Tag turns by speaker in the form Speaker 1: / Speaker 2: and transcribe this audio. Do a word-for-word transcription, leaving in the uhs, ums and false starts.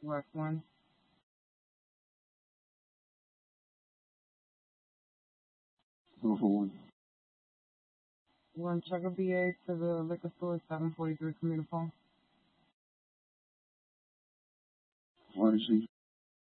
Speaker 1: West one.
Speaker 2: Go for one.
Speaker 1: One check a B A to the liquor store, seven forty-three Community Phone.
Speaker 2: Pharmacy.